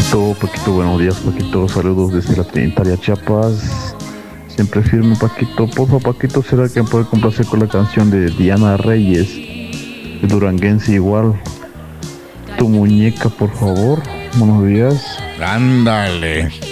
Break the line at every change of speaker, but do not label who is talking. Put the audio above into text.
Paquito, buenos días, Paquito, saludos desde la Trinitaria Chiapas. Siempre firme, Paquito. Porfa, Paquito, ¿será que me puede complacer con la canción de Diana Reyes, de Duranguense igual? Tu muñeca, por favor. Buenos días.
Ándale.